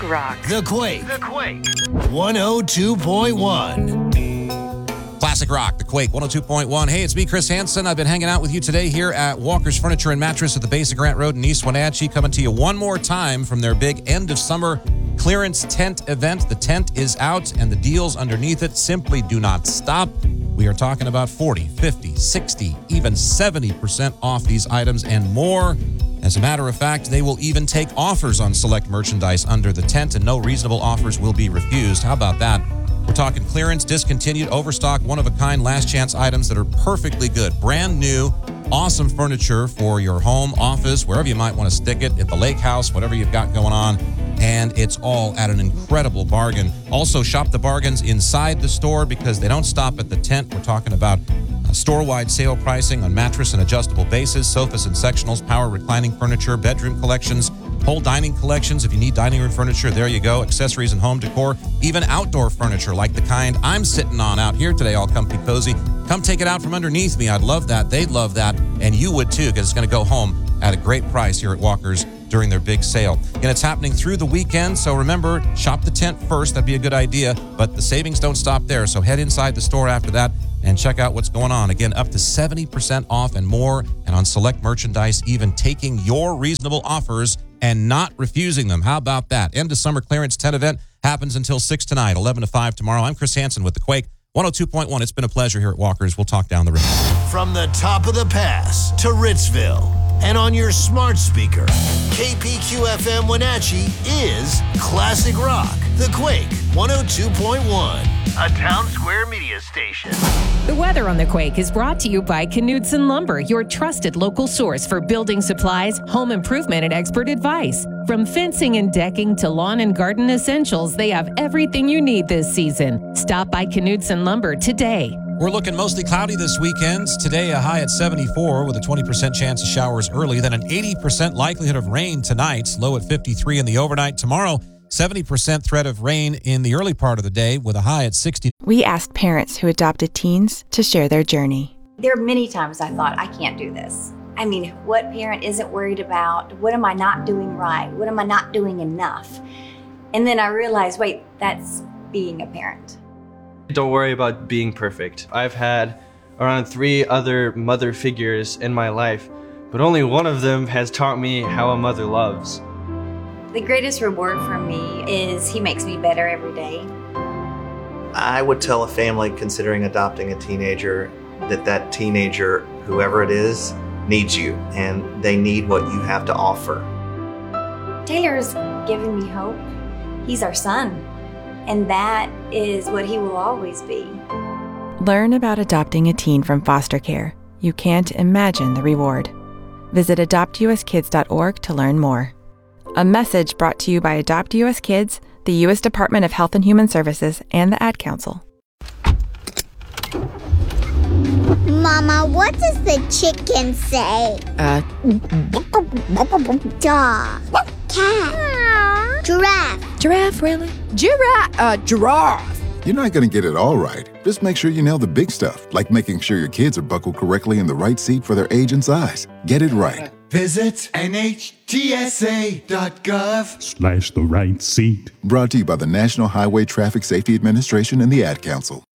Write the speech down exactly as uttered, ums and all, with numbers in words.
Rock. The Quake. The Quake. one oh two point one. Classic Rock, The Quake, one oh two point one. Hey, it's me, Chris Hansen. I've been hanging out with you today here at Walker's Furniture and Mattress at the base of Grant Road in East Wenatchee, coming to you one more time from their big end of summer clearance tent event. The tent is out and the deals underneath it simply do not stop. We are talking about forty, fifty, sixty, even seventy percent off these items and more. As a matter of fact, they will even take offers on select merchandise under the tent, and no reasonable offers will be refused. How about that? We're talking clearance, discontinued, overstock, one-of-a-kind, last-chance items that are perfectly good. Brand new, awesome furniture for your home, office, wherever you might want to stick it, at the lake house, whatever you've got going on. And it's all at an incredible bargain. Also, shop the bargains inside the store because they don't stop at the tent. We're talking about uh, store-wide sale pricing on mattress and adjustable bases, sofas and sectionals, power reclining furniture, bedroom collections, whole dining collections. If you need dining room furniture, there you go. Accessories and home decor, even outdoor furniture like the kind I'm sitting on out here today, all comfy cozy. Come take it out from underneath me. I'd love that. They'd love that. And you would too, because it's going to go home at a great price here at Walker's during their big sale. And it's happening through the weekend, so remember, shop the tent first. That'd be a good idea, but the savings don't stop there, so head inside the store after that and check out what's going on. Again, up to seventy percent off and more, and on select merchandise, even taking your reasonable offers and not refusing them. How about that? End of summer clearance tent event happens until six tonight, eleven to five tomorrow. I'm Chris Hansen with The Quake, one oh two point one. It's been a pleasure here at Walker's. We'll talk down the road. From the top of the pass to Ritzville and on your smart speaker, K P Q F M Wenatchee is Classic Rock, The Quake, one oh two point one. A Town Square media station. The weather on The Quake is brought to you by Knudsen Lumber, your trusted local source for building supplies, home improvement, and expert advice. From fencing and decking to lawn and garden essentials, they have everything you need this season. Stop by Knudsen Lumber today. We're looking mostly cloudy this weekend. Today, a high at seventy-four with a twenty percent chance of showers early, then an eighty percent likelihood of rain tonight, low at fifty-three in the overnight. Tomorrow, seventy percent threat of rain in the early part of the day with a high at sixty. We asked parents who adopted teens to share their journey. There are many times I thought, I can't do this. I mean, what parent isn't worried about? What am I not doing right? What am I not doing enough? And then I realized, wait, that's being a parent. Don't worry about being perfect. I've had around three other mother figures in my life, but only one of them has taught me how a mother loves. The greatest reward for me is he makes me better every day. I would tell a family considering adopting a teenager that that teenager, whoever it is, needs you, and they need what you have to offer. Taylor's given me hope. He's our son, and that is what he will always be. Learn about adopting a teen from foster care. You can't imagine the reward. Visit adopt u s kids dot org to learn more. A message brought to you by Adopt U S Kids, the U S Department of Health and Human Services, and the Ad Council. Mama, what does the chicken say? Uh, Dog. Cat. Giraffe. Giraffe, really? Giraffe. Uh, giraffe. You're not going to get it all right. Just make sure you nail the big stuff, like making sure your kids are buckled correctly in the right seat for their age and size. Get it right. Visit N H T S A dot gov slash the right seat. Brought to you by the National Highway Traffic Safety Administration and the Ad Council.